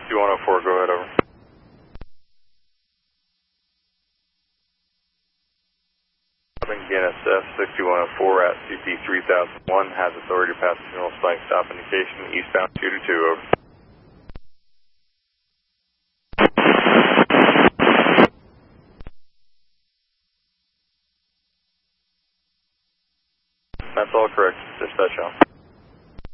6104, go ahead, over. NSF 6104 at CP 3001 has authority to pass signal flag stop indication eastbound 222, over. That's all correct, dispatch on.